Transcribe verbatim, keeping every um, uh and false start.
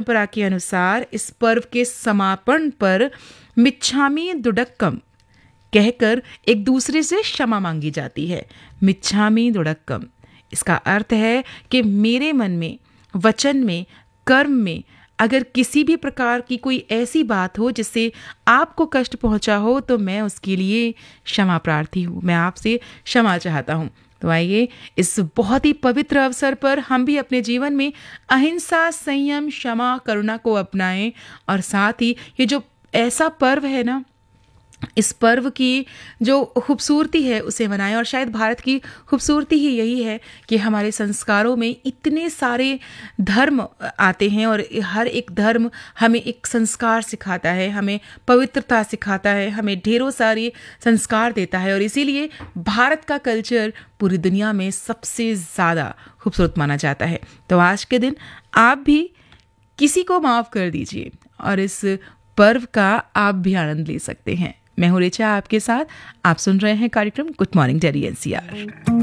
परंपरा के अनुसार इस पर्व के समापन पर मिच्छामी दुडक्कम कहकर एक दूसरे से क्षमा मांगी जाती है। मिच्छामी दुडक्कम, इसका अर्थ है कि मेरे मन में, वचन में, कर्म में अगर किसी भी प्रकार की कोई ऐसी बात हो जिससे आपको कष्ट पहुंचा हो तो मैं उसके लिए क्षमा प्रार्थी हूँ, मैं आपसे क्षमा चाहता हूँ। तो आइए इस बहुत ही पवित्र अवसर पर हम भी अपने जीवन में अहिंसा, संयम, क्षमा, करुणा को अपनाएं और साथ ही ये जो ऐसा पर्व है ना, इस पर्व की जो खूबसूरती है उसे मनाएं। और शायद भारत की खूबसूरती ही यही है कि हमारे संस्कारों में इतने सारे धर्म आते हैं और हर एक धर्म हमें एक संस्कार सिखाता है, हमें पवित्रता सिखाता है, हमें ढेरों सारे संस्कार देता है। और इसीलिए भारत का कल्चर पूरी दुनिया में सबसे ज़्यादा खूबसूरत माना जाता है। तो आज के दिन आप भी किसी को माफ़ कर दीजिए और इस पर्व का आप भी आनंद ले सकते हैं। मैं हूँ रिचा आपके साथ। आप सुन रहे हैं कार्यक्रम good morning Delhi N C R.